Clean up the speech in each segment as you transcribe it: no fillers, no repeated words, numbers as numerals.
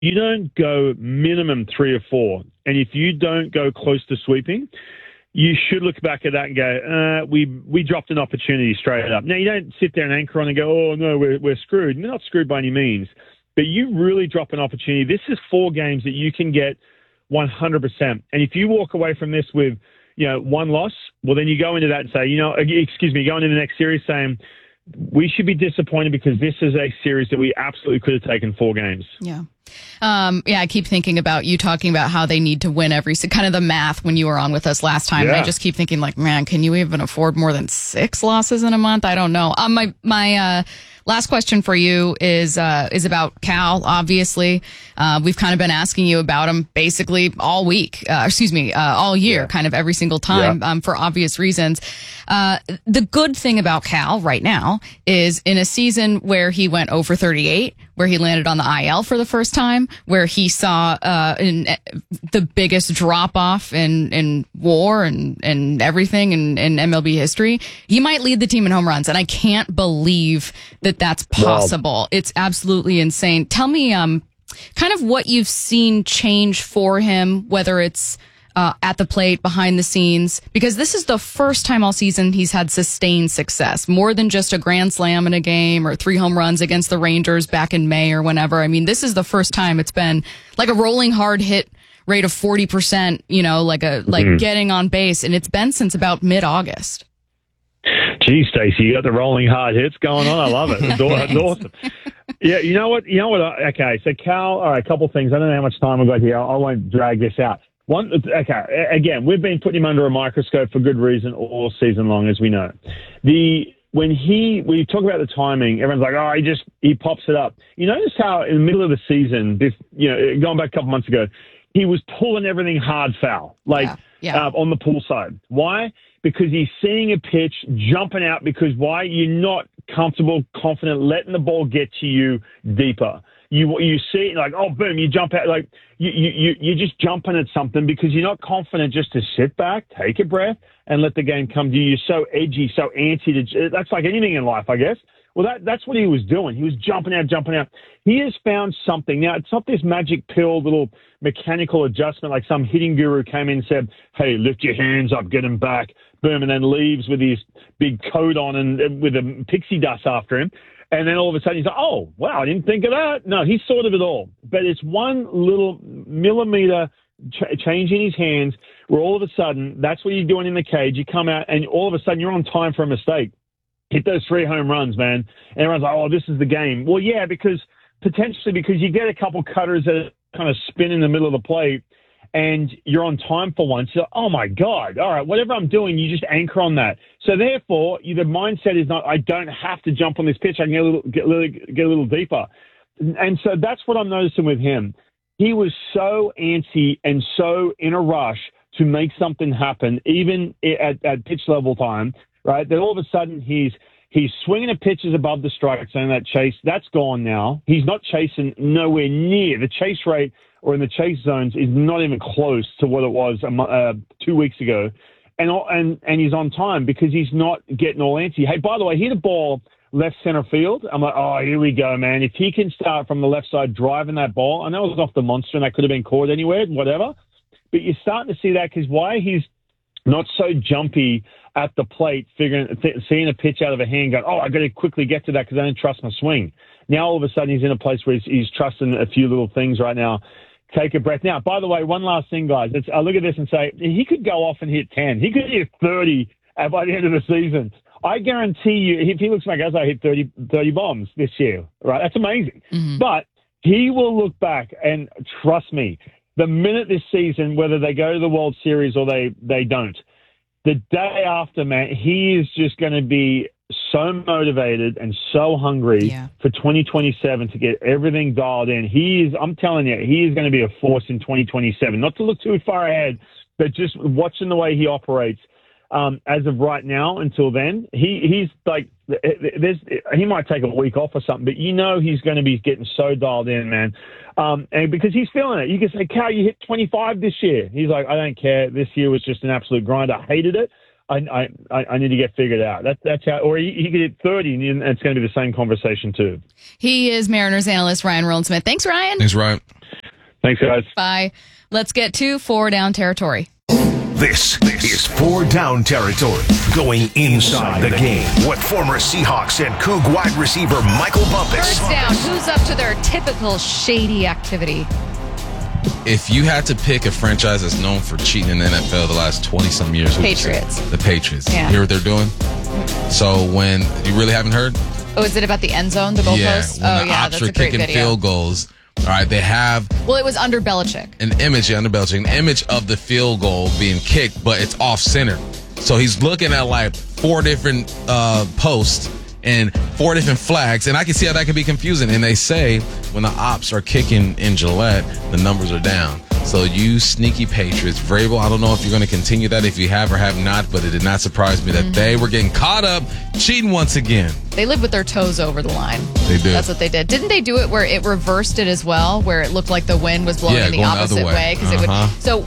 you don't go minimum 3 or 4. And if you don't go close to sweeping, you should look back at that and go, we dropped an opportunity straight up. Now, you don't sit there and anchor on and go, oh, no, we're screwed. You're not screwed by any means. But you really drop an opportunity. This is 4 games that you can get 100%. And if you walk away from this with, 1 loss, well, then you go into that and say, go into the next series saying, we should be disappointed because this is a series that we absolutely could have taken 4 games. Yeah. I keep thinking about you talking about how they need to win kind of the math when you were on with us last time. Yeah. And I just keep thinking like, man, can you even afford more than 6 losses in a month? I don't know. My last question for you is about Cal, obviously. We've kind of been asking you about him basically all week, all year, kind of every single time, for obvious reasons. The good thing about Cal right now is in a season where he went over 38, where he landed on the IL for the first time, where he saw the biggest drop off in WAR and everything in MLB history. He might lead the team in home runs, and I can't believe that that's possible. Wow. It's absolutely insane. Tell me, kind of what you've seen change for him, whether it's at the plate, behind the scenes, because this is the first time all season he's had sustained success, more than just a grand slam in a game or 3 home runs against the Rangers back in May or whenever. I mean, this is the first time it's been like a rolling hard hit rate of 40%, getting on base, and it's been since about mid-August. Gee, Stacey, you got the rolling hard hits going on. I love it. It's awesome. Yeah, you know what? Okay, so Cal, all right, a couple things. I don't know how much time we've got here. I won't drag this out. Again, we've been putting him under a microscope for good reason all season long, as we know. When we talk about the timing, everyone's like, oh, he pops it up. You notice how in the middle of the season, going back a couple months ago, he was pulling everything hard foul, on the pull side. Why? Because he's seeing a pitch, jumping out, because why? You're not comfortable, confident, letting the ball get to you deeper. You see it like, oh, boom, you jump out, like you're just jumping at something because you're not confident just to sit back, take a breath, and let the game come to you. You're so edgy, so antsy. That's like anything in life, I guess. Well, that's what he was doing. He was jumping out. He has found something. Now, it's not this magic pill, little mechanical adjustment like some hitting guru came in and said, hey, lift your hands up, get him back, boom, and then leaves with his big coat on and with a pixie dust after him. And then all of a sudden he's like, oh, wow, I didn't think of that. No, he's thought of it all. But it's one little millimeter change in his hands where all of a sudden, that's what you're doing in the cage. You come out and all of a sudden you're on time for a mistake. Hit those 3 home runs, man. And everyone's like, oh, this is the game. Well, yeah, because you get a couple cutters that kind of spin in the middle of the plate and you're on time for once. So, oh, my God. All right, whatever I'm doing, you just anchor on that. So, therefore, the mindset is not, I don't have to jump on this pitch. I can get a little deeper. And so that's what I'm noticing with him. He was so antsy and so in a rush to make something happen, even at pitch level time, right? Then all of a sudden he's swinging at pitches above the strike zone, that chase. That's gone now. He's not chasing nowhere near. The chase rate or in the chase zones is not even close to what it was 2 weeks ago. And he's on time because he's not getting all antsy. Hey, by the way, hit a ball left center field. I'm like, oh, here we go, man. If he can start from the left side driving that ball, I know it was off the monster and that could have been caught anywhere, whatever. But you're starting to see that because why he's not so jumpy at the plate, seeing a pitch out of a hand going, oh, I got to quickly get to that because I don't trust my swing. Now, all of a sudden, he's in a place where he's trusting a few little things right now. Take a breath. Now, by the way, one last thing, guys. I look at this and say, he could go off and hit 10. He could hit 30 by the end of the season. I guarantee you, if he looks like us, I hit 30 bombs this year, right? That's amazing. Mm-hmm. But he will look back and trust me, the minute this season, whether they go to the World Series or they don't, the day after, man, he is just going to be so motivated and so hungry for 2027 to get everything dialed in. I'm telling you, he is going to be a force in 2027. Not to look too far ahead, but just watching the way he operates. As of right now, until then, he's like, he might take a week off or something, but he's going to be getting so dialed in, man. And because he's feeling it. You can say, Cal, you hit 25 this year. He's like, I don't care. This year was just an absolute grind. I hated it. I need to get figured out. That's how, or he could hit 30, and it's going to be the same conversation too. He is Mariners analyst Ryan Roland-Smith. Thanks, Ryan. Thanks, Ryan. Thanks, guys. Bye. Let's get to 4 down territory. This is 4 down territory. Going inside the game. What former Seahawks and Coug wide receiver Michael Bumpus. First down. Who's up to their typical shady activity? If you had to pick a franchise that's known for cheating in the NFL the last 20-some years, who would you say? Patriots. The Patriots. Yeah. You hear what they're doing? So when you really haven't heard? Oh, is it about the end zone, the goalpost? Yeah, when Oh, the yeah, ops that's are a great kicking video. field goals. All right, they have Well, it was under Belichick. an image under Belichick, an image of the field goal being kicked, but it's off center. So he's looking at like 4 different posts and 4 different flags, and I can see how that can be confusing. And they say when the ops are kicking in Gillette, the numbers are down. So you sneaky Patriots, Vrabel, I don't know if you're going to continue that, if you have or have not, but it did not surprise me that they were getting caught up cheating once again. They live with their toes over the line. They do. That's what they did. Didn't they do it where it reversed it as well, where it looked like the wind was blowing in the going the opposite other way. way? Because it would. So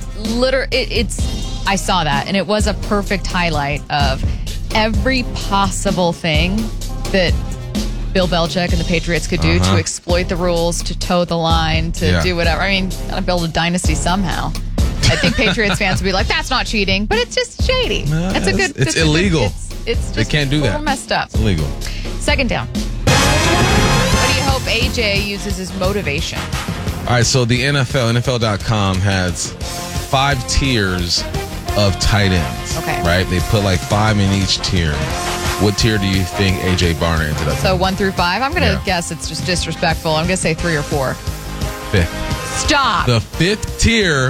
I saw that, and it was a perfect highlight of every possible thing that Bill Belichick and the Patriots could do to exploit the rules, to toe the line, to do whatever. I mean, gotta build a dynasty somehow. I think Patriots fans would be like, "That's not cheating, but it's just shady. That's a good. It's illegal. It's just they can't do a that. little messed up. It's illegal." Second down. What do you hope AJ uses as motivation? All right, so the NFL.com has 5 tiers of tight ends. Okay. Right? They put like 5 in each tier. What tier do you think AJ Barner ended up So in? 1 through 5. I'm going to guess it's just disrespectful. I'm going to say 3 or 4. 5th. Stop. The 5th tier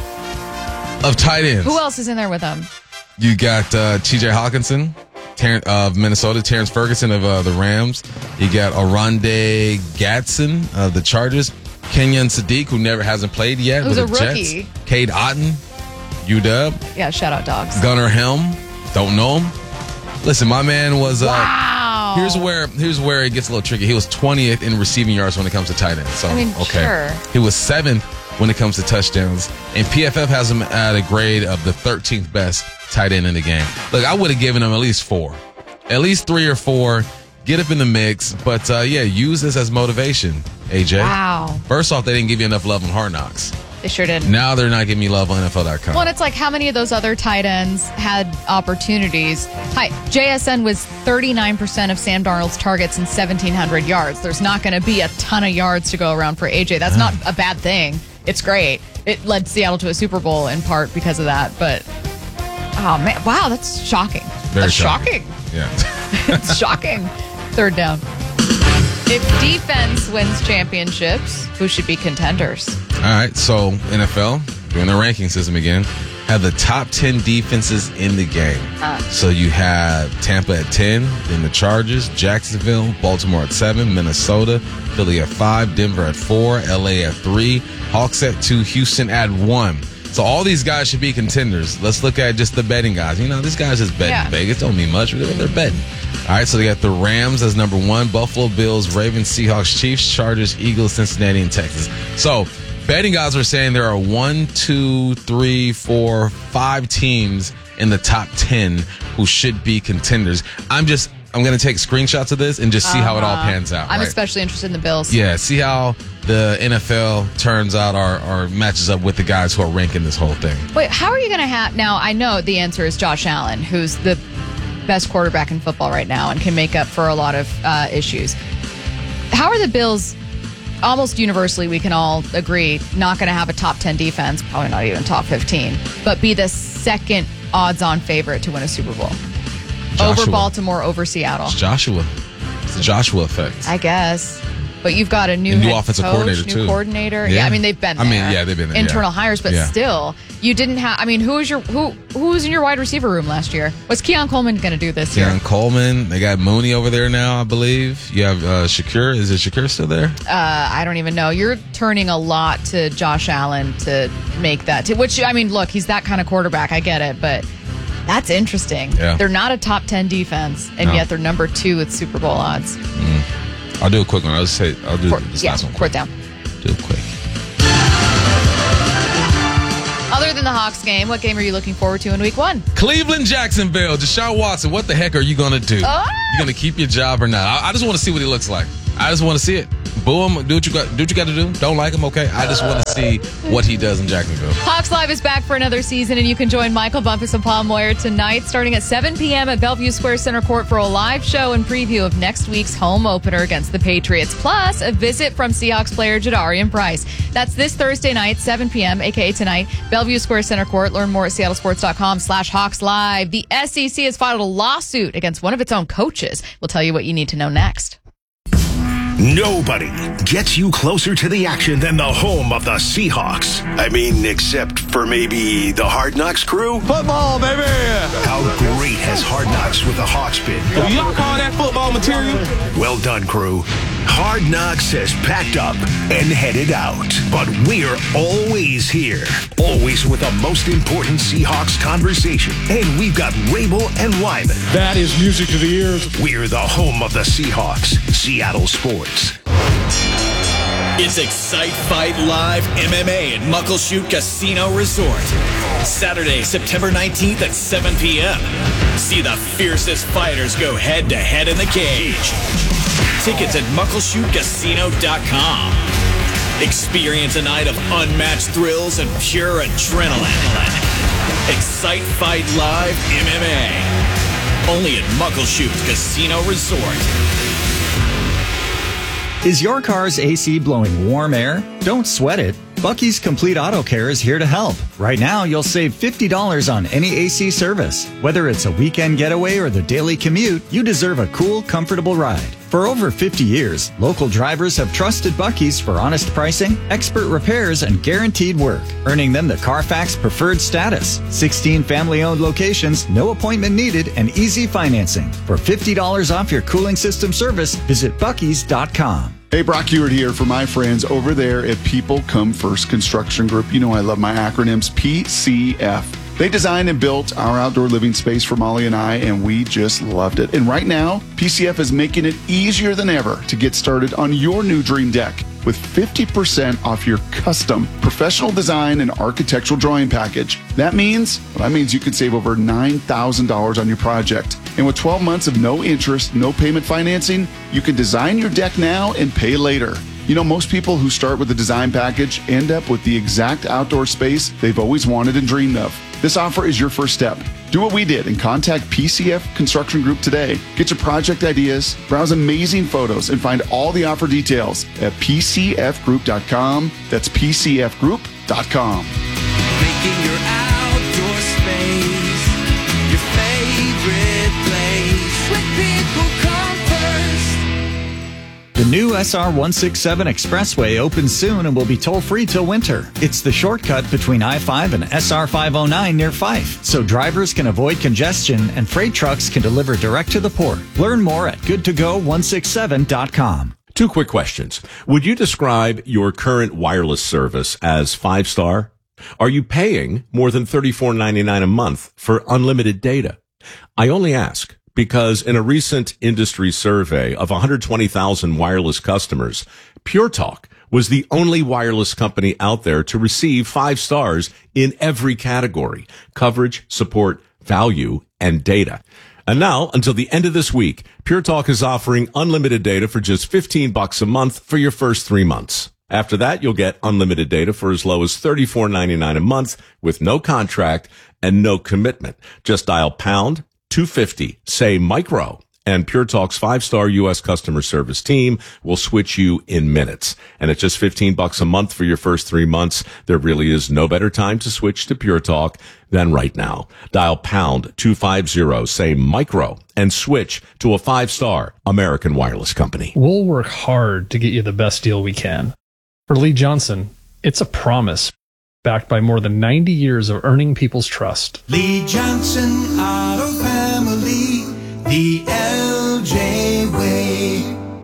of tight ends. Who else is in there with them? You got TJ Hawkinson of Minnesota, Terrence Ferguson of the Rams. You got Oronde Gadsden of the Chargers. Kenyon Sadiq, who never hasn't played yet Who's with the a rookie. Jets. Cade Otton, UW. Yeah, shout out dogs. Gunnar Helm, don't know him. Listen, my man was. Wow. Here's where it gets a little tricky. He was 20th in receiving yards when it comes to tight ends. So I mean, sure. He was 7th when it comes to touchdowns, and PFF has him at a grade of the 13th best tight end in the game. Look, I would have given him at least 4, at least 3 or 4. Get up in the mix, but use this as motivation, AJ. Wow. First off, they didn't give you enough love on Hard Knocks. They sure did. Now they're not giving me love on NFL.com. Well, and it's like how many of those other tight ends had opportunities? Hi, JSN was 39% of Sam Darnold's targets and 1,700 yards. There's not going to be a ton of yards to go around for AJ. That's not a bad thing. It's great. It led Seattle to a Super Bowl in part because of that. But, oh, man. Wow, that's shocking. Very that's shocking. Yeah. It's shocking. Third down. If defense wins championships, who should be contenders? All right, so NFL, doing the ranking system again, have the top 10 defenses in the game. So you have Tampa at 10, then the Chargers, Jacksonville, Baltimore at 7, Minnesota, Philly at 5, Denver at 4, LA at 3, Hawks at 2, Houston at 1. So all these guys should be contenders. Let's look at just the betting guys. You know, these guys just betting. Yeah. Vegas don't mean much. They're betting. All right, so they got the Rams as number 1, Buffalo Bills, Ravens, Seahawks, Chiefs, Chargers, Eagles, Cincinnati, and Texas. So betting guys are saying there are 1, 2, 3, 4, 5 teams in the top 10 who should be contenders. I'm going to take screenshots of this and just see how it all pans out. I'm right? especially interested in the Bills. Yeah, see how the NFL turns out or matches up with the guys who are ranking this whole thing. Wait, how are you going to have... Now, I know the answer is Josh Allen, who's the best quarterback in football right now and can make up for a lot of issues. How are the Bills... Almost universally, we can all agree, not going to have a top 10 defense, probably not even top 15, but be the second odds-on favorite to win a Super Bowl. Joshua. Over Baltimore, over Seattle. It's Joshua. It's the Joshua effect. I guess. But you've got a new And new head offensive coach, coordinator, new too. coordinator. Yeah. I mean, they've been there. they've been there. Internal hires, but still, you didn't have... I mean, who was in your wide receiver room last year? What's Keon Coleman going to do this year? Keon Coleman. They got Mooney over there now, I believe. You have Shakir. Is it Shakir still there? I don't even know. You're turning a lot to Josh Allen to make that... which, I mean, look, he's that kind of quarterback. I get it, but... That's interesting. Yeah. They're not a top 10 defense, and yet they're number 2 with Super Bowl odds. I'll do a quick one. I'll do this last one. Fourth down. Do it quick. Other than the Hawks game. What game are you looking forward to in week 1? Cleveland, Jacksonville. Deshaun Watson, what the heck are you going to do? Oh! You going to keep your job or not? I just want to see what he looks like. I just want to see it. Boo him. Do what you got to do. Don't like him, okay? I just want to see what he does in Jacksonville. Hawks Live is back for another season, and you can join Michael Bumpus and Paul Moyer tonight, starting at 7 p.m. at Bellevue Square Center Court for a live show and preview of next week's home opener against the Patriots, plus a visit from Seahawks player Jadarian Price. That's this Thursday night, 7 p.m., a.k.a. tonight, Bellevue Square Center Court. Learn more at seattlesports.com/Hawks Live. The SEC has filed a lawsuit against one of its own coaches. We'll tell you what you need to know next. Nobody gets you closer to the action than the home of the Seahawks. I mean, except for maybe the Hard Knocks crew. Football, baby! How great has Hard Knocks with the Hawks been? Do y'all call that football material? Well done, crew. Hard Knocks has packed up and headed out. But we're always here. Always with the most important Seahawks conversation. And we've got Rabel and Wyman. That is music to the ears. We're the home of the Seahawks. Seattle Sports. It's Excite Fight Live MMA at Muckleshoot Casino Resort. Saturday, September 19th at 7 p.m. See the fiercest fighters go head-to-head in the cage. Tickets at muckleshootcasino.com. Experience a night of unmatched thrills and pure adrenaline. Excite Fight Live MMA. Only at Muckleshoot Casino Resort. Is your car's AC blowing warm air? Don't sweat it. Bucky's Complete Auto Care is here to help. Right now, you'll save $50 on any AC service. Whether it's a weekend getaway or the daily commute, you deserve a cool, comfortable ride. For over 50 years, local drivers have trusted Bucky's for honest pricing, expert repairs, and guaranteed work, earning them the Carfax Preferred status. 16 family-owned locations, no appointment needed, and easy financing. For $50 off your cooling system service, visit Bucky's.com. Hey, Brock Ewart here for my friends over there at People Come First Construction Group. You know I love my acronyms, PCF. They designed and built our outdoor living space for Molly and I, and we just loved it. And right now, PCF is making it easier than ever to get started on your new dream deck with 50% off your custom professional design and architectural drawing package. That means you could save over $9,000 on your project. And with 12 months of no interest, no payment financing, you can design your deck now and pay later. You know, most people who start with a design package end up with the exact outdoor space they've always wanted and dreamed of. This offer is your first step. Do what we did and contact PCF Construction Group today. Get your project ideas, browse amazing photos, and find all the offer details at PCFgroup.com. That's PCFgroup.com. Making your outdoor space your favorite place. When people come first. The new SR-167 Expressway opens soon and will be toll-free till winter. It's the shortcut between I-5 and SR-509 near Fife, so drivers can avoid congestion and freight trucks can deliver direct to the port. Learn more at goodtogo167.com. 2 quick questions. Would you describe your current wireless service as 5-star? Are you paying more than $34.99 a month for unlimited data? I only ask because in a recent industry survey of 120,000 wireless customers, Pure Talk was the only wireless company out there to receive 5 stars in every category: coverage, support, value, and data. And now, until the end of this week, Pure Talk is offering unlimited data for just $15 a month for your first 3 months. After that, you'll get unlimited data for as low as $34.99 a month with no contract and no commitment. Just dial pound 250, say micro, and Pure Talk's 5-star U.S. customer service team will switch you in minutes. And at just $15 a month for your first 3 months, there really is no better time to switch to Pure Talk than right now. Dial pound 250, say micro, and switch to a 5-star American wireless company. We'll work hard to get you the best deal we can. For Lee Johnson, it's a promise, backed by more than 90 years of earning people's trust. Lee Johnson Auto Family, the LJ way.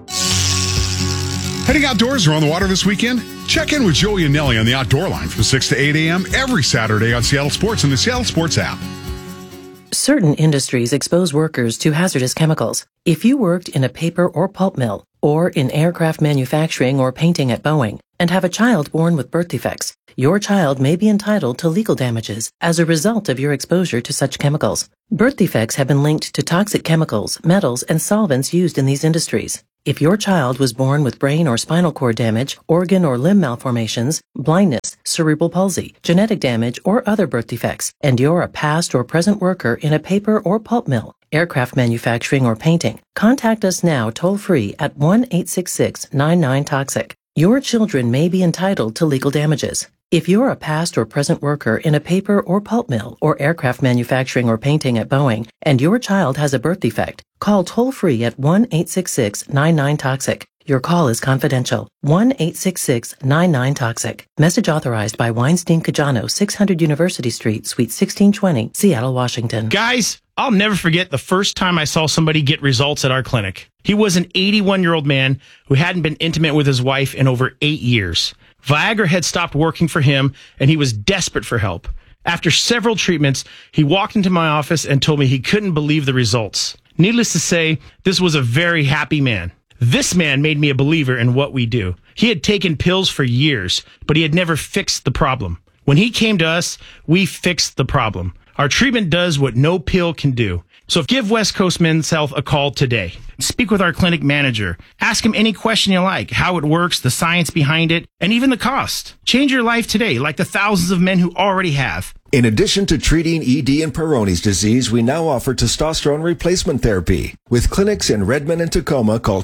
Heading outdoors or on the water this weekend? Check in with Joey and Nelly on the Outdoor Line from 6 to 8 a.m. every Saturday on Seattle Sports and the Seattle Sports app. Certain industries expose workers to hazardous chemicals. If you worked in a paper or pulp mill, or in aircraft manufacturing or painting at Boeing, and have a child born with birth defects, your child may be entitled to legal damages as a result of your exposure to such chemicals. Birth defects have been linked to toxic chemicals, metals, and solvents used in these industries. If your child was born with brain or spinal cord damage, organ or limb malformations, blindness, cerebral palsy, genetic damage, or other birth defects, and you're a past or present worker in a paper or pulp mill, aircraft manufacturing, or painting, contact us now toll-free at 1-866-99-TOXIC. Your children may be entitled to legal damages. If you're a past or present worker in a paper or pulp mill or aircraft manufacturing or painting at Boeing, and your child has a birth defect, call toll-free at 1-866-99-TOXIC. Your call is confidential. 1-866-99-TOXIC. Message authorized by Weinstein Cajano, 600 University Street, Suite 1620, Seattle, Washington. Guys, I'll never forget the first time I saw somebody get results at our clinic. He was an 81-year-old man who hadn't been intimate with his wife in over 8 years. Viagra had stopped working for him, and he was desperate for help. After several treatments, he walked into my office and told me he couldn't believe the results. Needless to say, this was a very happy man. This man made me a believer in what we do. He had taken pills for years, but he had never fixed the problem. When he came to us, we fixed the problem. Our treatment does what no pill can do. So give West Coast Men's Health a call today. Speak with our clinic manager. Ask him any question you like, how it works, the science behind it, and even the cost. Change your life today, like the thousands of men who already have. In addition to treating ED and Peyronie's disease, we now offer testosterone replacement therapy. With clinics in Redmond and Tacoma, call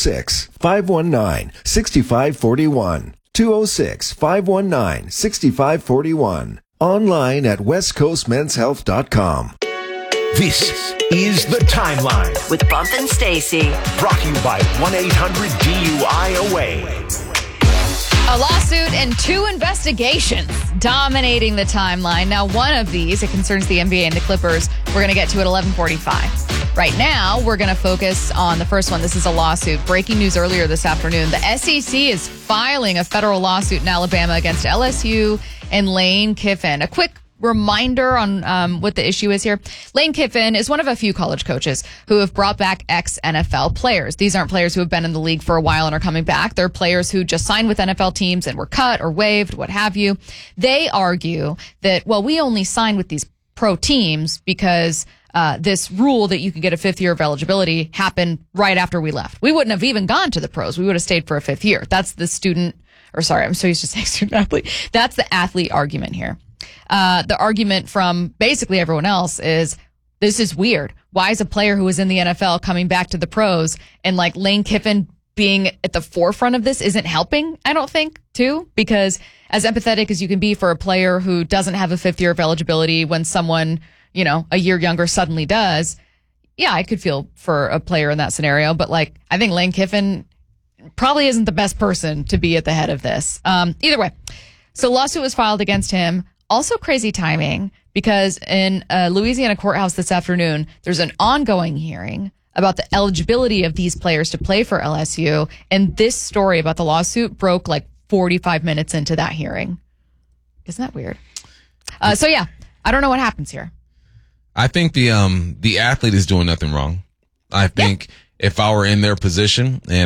206-519-6541. 206-519-6541. Online at westcoastmenshealth.com. This is The Timeline with Bump and Stacy. Brought to you by 1-800-DUI-AWAY. A lawsuit and 2 investigations dominating the timeline. Now, one of these, it concerns the NBA and the Clippers. We're going to get to at 11:45. Right now, we're going to focus on the first one. This is a lawsuit. Breaking news earlier this afternoon. The SEC is filing a federal lawsuit in Alabama against LSU and Lane Kiffin. A quick reminder on what the issue is here. Lane Kiffin is one of a few college coaches who have brought back ex-NFL players. These aren't players who have been in the league for a while and are coming back. They're players who just signed with NFL teams and were cut or waived, what have you. They argue that, well, we only signed with these pro teams because this rule that you could get a 5th year of eligibility happened right after we left. We wouldn't have even gone to the pros. We would have stayed for a 5th year. That's the student, or sorry, I'm so used to saying student athlete. That's the athlete argument here. The argument from basically everyone else is, this is weird. Why is a player who was in the NFL coming back to the pros, and like Lane Kiffin being at the forefront of this isn't helping, I don't think, too, because as empathetic as you can be for a player who doesn't have a 5th year of eligibility when someone, you know, a year younger suddenly does, yeah, I could feel for a player in that scenario, but like, I think Lane Kiffin probably isn't the best person to be at the head of this. Either way, so lawsuit was filed against him. Also crazy timing, because in a Louisiana courthouse this afternoon, there's an ongoing hearing about the eligibility of these players to play for LSU. And this story about the lawsuit broke like 45 minutes into that hearing. Isn't that weird? So yeah, I don't know what happens here. I think the athlete is doing nothing wrong. I think if I were in their position and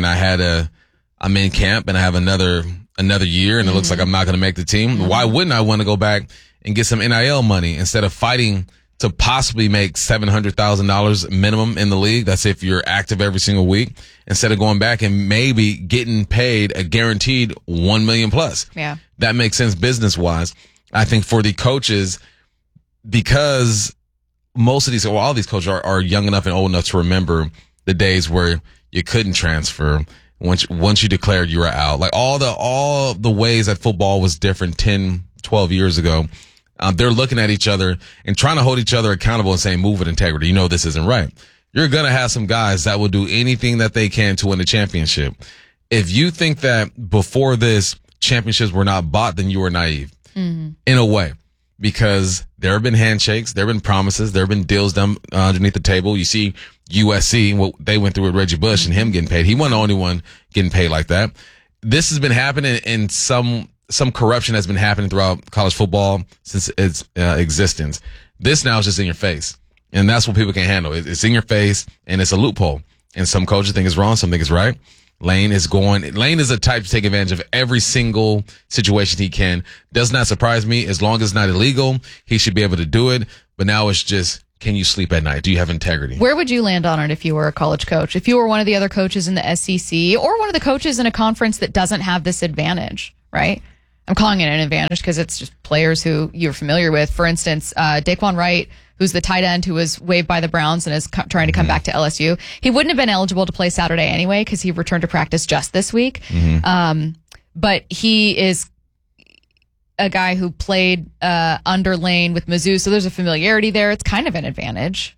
I'm in camp and I have another year and it looks like I'm not going to make the team, why wouldn't I want to go back and get some NIL money instead of fighting to possibly make $700,000 minimum in the league? That's if you're active every single week, instead of going back and maybe getting paid a guaranteed $1 million plus. Yeah. That makes sense business wise. I think for the coaches, because most of these, all these coaches are young enough and old enough to remember the days where you couldn't transfer. Once you declared you were out, like all the ways that football was different 10, 12 years ago, they're looking at each other and trying to hold each other accountable and saying, move with integrity. You know, this isn't right. You're going to have some guys that will do anything that they can to win the championship. If you think that before this championships were not bought, then you were naive in a way, because there have been handshakes, there have been promises, there have been deals done underneath the table. You see USC, what they went through with Reggie Bush and him getting paid. He wasn't the only one getting paid like that. This has been happening, and some corruption has been happening throughout college football since its existence. This now is just in your face, and that's what people can't handle. It's in your face, and it's a loophole. And some coaches think it's wrong, some think it's right. Lane is a type to take advantage of every single situation he can. Does not surprise me. As long as it's not illegal, he should be able to do it. But now it's just, can you sleep at night? Do you have integrity? Where would you land on it if you were a college coach? If you were one of the other coaches in the SEC or one of the coaches in a conference that doesn't have this advantage, right? I'm calling it an advantage because it's just players who you're familiar with. For instance, Daquan Wright, who's the tight end who was waived by the Browns and is trying to come back to LSU. He wouldn't have been eligible to play Saturday anyway because he returned to practice just this week. But he is a guy who played under Lane with Mizzou, so there's a familiarity there. It's kind of an advantage.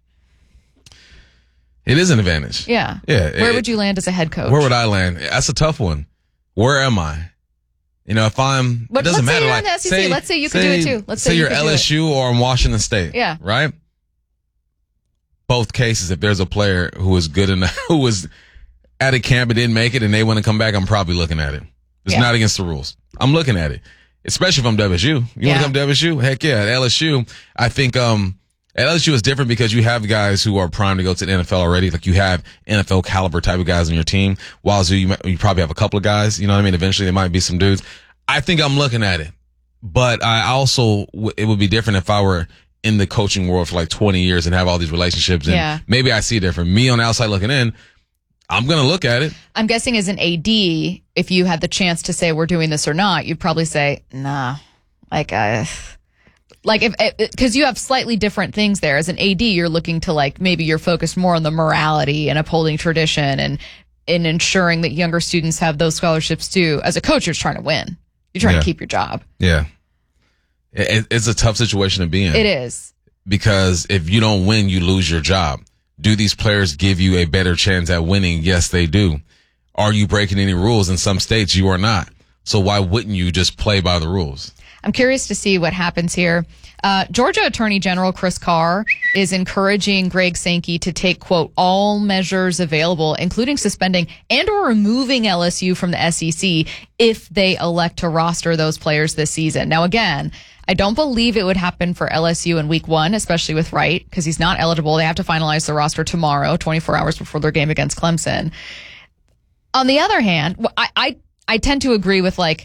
It is an advantage. Yeah. Where would you land as a head coach? Where would I land? That's a tough one. Where am I? You know, if I'm, but it doesn't matter. Let's say you're in the SEC. Let's say you could do it too. Let's say you're LSU or I'm Washington State. Yeah. Right? Both cases, if there's a player who is good enough, who was at a camp and didn't make it and they want to come back, I'm probably looking at it. It's not against the rules. I'm looking at it. Especially if I'm WSU. You want to come to WSU? Heck yeah. At LSU, I think, at LSU is different because you have guys who are primed to go to the NFL already. Like you have NFL caliber type of guys on your team. Wazoo, you probably have a couple of guys. You know what I mean? Eventually there might be some dudes. I think I'm looking at it, but I also, it would be different if I were in the coaching world for like 20 years and have all these relationships. And maybe I see it different. Me on the outside looking in, I'm going to look at it. I'm guessing as an AD, if you had the chance to say we're doing this or not, you'd probably say, nah, because you have slightly different things there. As an AD, you're looking to like, maybe you're focused more on the morality and upholding tradition and in ensuring that younger students have those scholarships too. As a coach, you're trying to win. You're trying to keep your job. Yeah. It's a tough situation to be in. It is. Because if you don't win, you lose your job. Do these players give you a better chance at winning? Yes, they do. Are you breaking any rules? In some states, you are not. So why wouldn't you just play by the rules? I'm curious to see what happens here. Georgia Attorney General Chris Carr is encouraging Greg Sankey to take, quote, all measures available, including suspending and or removing LSU from the SEC if they elect to roster those players this season. Now, again, I don't believe it would happen for LSU in week 1, especially with Wright, because he's not eligible. They have to finalize the roster tomorrow, 24 hours before their game against Clemson. On the other hand, I tend to agree with like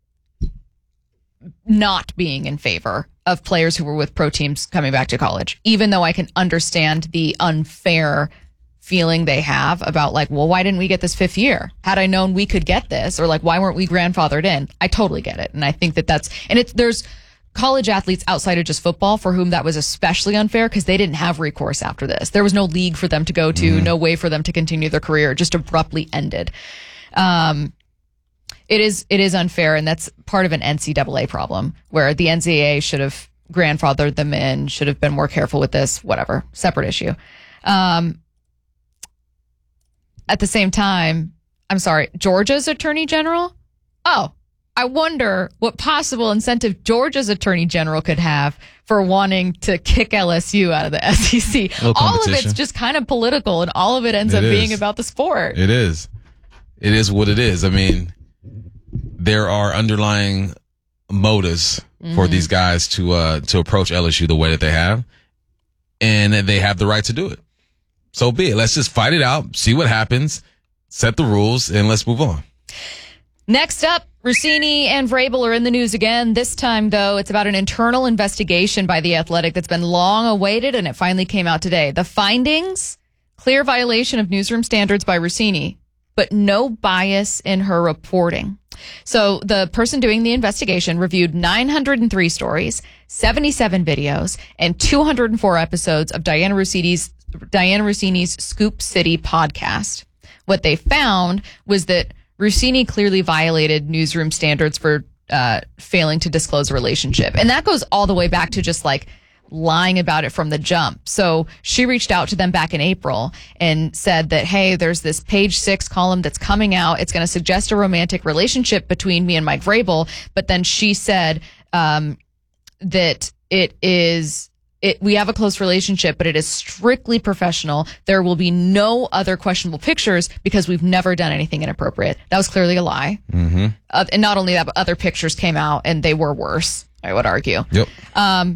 not being in favor of players who were with pro teams coming back to college, even though I can understand the unfair feeling they have about like, well, why didn't we get this 5th year? Had I known we could get this, or like, why weren't we grandfathered in? I totally get it. And I think there's college athletes outside of just football for whom that was especially unfair because they didn't have recourse after this. There was no league for them to go to, no way for them to continue their career. It just abruptly ended. It is unfair, and that's part of an NCAA problem where the NCAA should have grandfathered them in, should have been more careful with this, whatever, separate issue. At the same time, I'm sorry, Georgia's Attorney General? Oh, I wonder what possible incentive Georgia's Attorney General could have for wanting to kick LSU out of the SEC. All of it's just kind of political, and all of it ends up being about the sport. It is. It is what it is. I mean, there are underlying motives for these guys to approach LSU the way that they have, and they have the right to do it. So be it. Let's just fight it out, see what happens, set the rules, and let's move on. Next up, Rossini and Vrabel are in the news again. This time, though, it's about an internal investigation by The Athletic that's been long awaited, and it finally came out today. The findings, clear violation of newsroom standards by Rossini, but no bias in her reporting. So the person doing the investigation reviewed 903 stories, 77 videos, and 204 episodes of Diana Rossini's Scoop City podcast. What they found was that Rossini clearly violated newsroom standards for failing to disclose a relationship. And that goes all the way back to just like lying about it from the jump. So she reached out to them back in April and said that, hey, there's this Page 6 column that's coming out. It's going to suggest a romantic relationship between me and Mike Vrabel. But then she said that we have a close relationship, but it is strictly professional. There will be no other questionable pictures because we've never done anything inappropriate. That was clearly a lie. And not only that, but other pictures came out and they were worse, I would argue. Yep.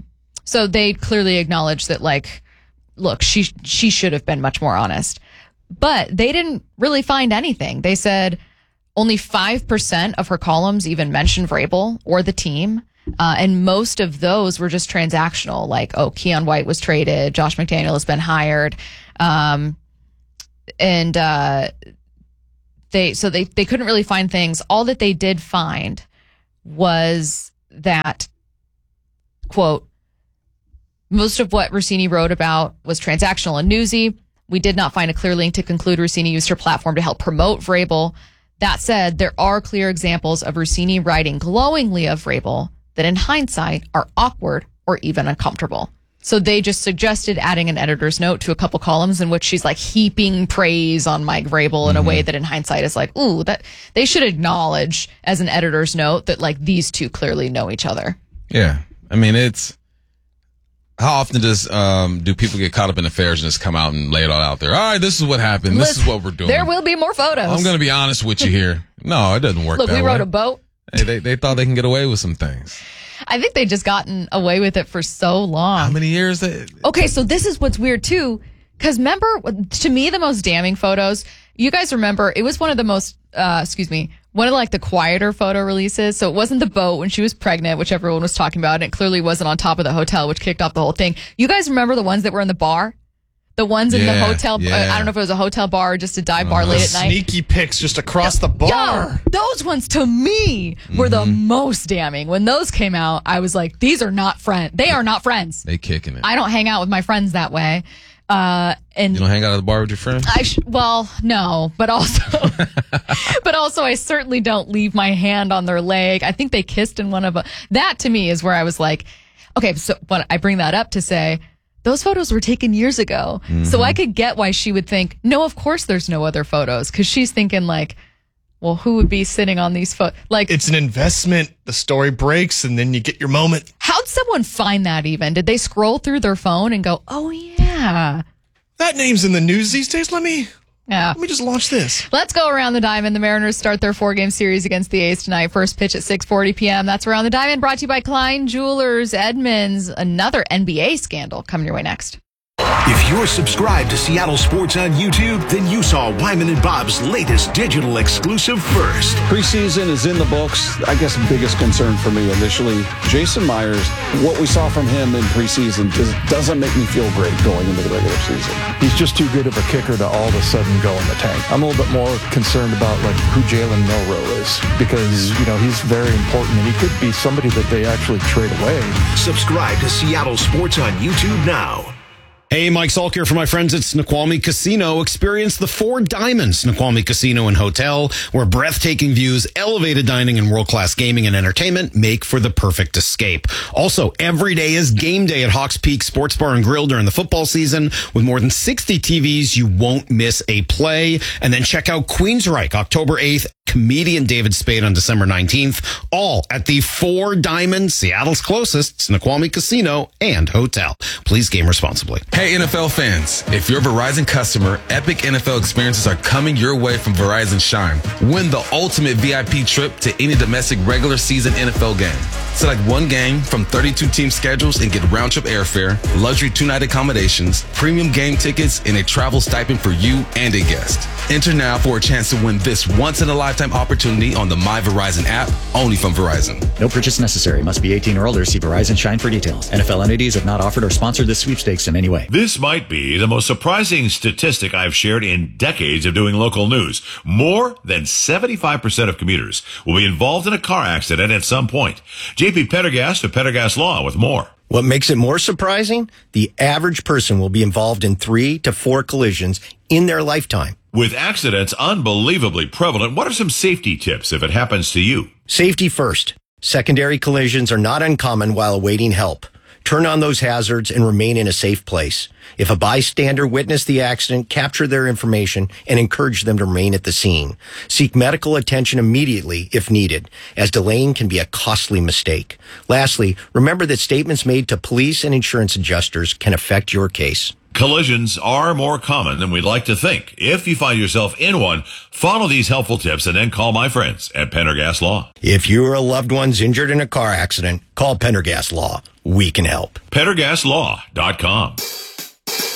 So they clearly acknowledged that, like, look, she should have been much more honest. But they didn't really find anything. They said only 5% of her columns even mentioned Vrabel or the team. And most of those were just transactional, like, oh, Keon White was traded, Josh McDaniel has been hired. They couldn't really find things. All that they did find was that, quote, most of what Rossini wrote about was transactional and newsy. We did not find a clear link to conclude Rossini used her platform to help promote Vrabel. That said, there are clear examples of Rossini writing glowingly of Vrabel that in hindsight are awkward or even uncomfortable. So they just suggested adding an editor's note to a couple columns in which she's like heaping praise on Mike Vrabel in a way that in hindsight is like, ooh, that they should acknowledge as an editor's note that like these two clearly know each other. Yeah. I mean, it's how often do people get caught up in affairs and just come out and lay it all out there? All right, this is what happened. This is what we're doing. There will be more photos. I'm going to be honest with you here. No, it doesn't work Look, that way. we rode a boat. Hey, they thought they can get away with some things. I think they just gotten away with it for so long. How many years? Okay, so this is what's weird too, because remember, to me, the most damning photos, you guys remember, it was one of the most, one of like the quieter photo releases. So it wasn't the boat when she was pregnant, which everyone was talking about, and it clearly wasn't on top of the hotel, which kicked off the whole thing. You guys remember the ones that were in the bar? The ones in the hotel, I don't know if it was a hotel bar or just a dive bar late at night. Sneaky pics just across the bar. Yo, those ones to me were the most damning. When those came out, I was like, these are not friends. They are not friends. They kicking it. I don't hang out with my friends that way. And you don't hang out at the bar with your friends? Well, no, but also I certainly don't leave my hand on their leg. I think they kissed in one of them. That to me is where I was like, okay, so when I bring that up to say, those photos were taken years ago. So I could get why she would think, no, of course there's no other photos. Because she's thinking like, well, who would be sitting on these photos? Like, it's an investment. The story breaks and then you get your moment. How'd someone find that even? Did they scroll through their phone and go, oh yeah, that name's in the news these days. Let me just launch this. Let's go around the diamond. The Mariners start their 4-game series against the A's tonight. First pitch at 6:40 p.m. That's Around the Diamond, brought to you by Klein Jewelers, Edmonds. Another NBA scandal coming your way next. If you're subscribed to Seattle Sports on YouTube, then you saw Wyman and Bob's latest digital exclusive first. Preseason is in the books. I guess the biggest concern for me initially, Jason Myers, what we saw from him in preseason doesn't make me feel great going into the regular season. He's just too good of a kicker to all of a sudden go in the tank. I'm a little bit more concerned about like who Jalen Milroe is because, he's very important and he could be somebody that they actually trade away. Subscribe to Seattle Sports on YouTube now. Hey, Mike Salk here for my friends at Snoqualmie Casino. Experience the Four Diamonds Snoqualmie Casino and Hotel, where breathtaking views, elevated dining, and world-class gaming and entertainment make for the perfect escape. Also, every day is game day at Hawks Peak Sports Bar and Grill during the football season. With more than 60 TVs, you won't miss a play. And then check out Queensryche, October 8th, comedian David Spade on December 19th, all at the Four Diamonds, Seattle's closest Snoqualmie Casino and Hotel. Please game responsibly. Hey, NFL fans, if you're a Verizon customer, epic NFL experiences are coming your way from Verizon Shine. Win the ultimate VIP trip to any domestic regular season NFL game. Select one game from 32 team schedules and get round-trip airfare, luxury 2-night accommodations, premium game tickets, and a travel stipend for you and a guest. Enter now for a chance to win this once-in-a-lifetime opportunity on the My Verizon app, only from Verizon. No purchase necessary. Must be 18 or older. See Verizon Shine for details. NFL entities have not offered or sponsored this sweepstakes in any way. This might be the most surprising statistic I've shared in decades of doing local news. More than 75% of commuters will be involved in a car accident at some point. JP Pendergast of Pendergast Law with more. What makes it more surprising? The average person will be involved in 3 to 4 collisions in their lifetime. With accidents unbelievably prevalent, what are some safety tips if it happens to you? Safety first. Secondary collisions are not uncommon while awaiting help. Turn on those hazards and remain in a safe place. If a bystander witnessed the accident, capture their information and encourage them to remain at the scene. Seek medical attention immediately if needed, as delaying can be a costly mistake. Lastly, remember that statements made to police and insurance adjusters can affect your case. Collisions are more common than we'd like to think. If you find yourself in one, follow these helpful tips and then call my friends at Pendergast Law. If you or a loved one's injured in a car accident, call Pendergast Law. We can help. PendergastLaw.com.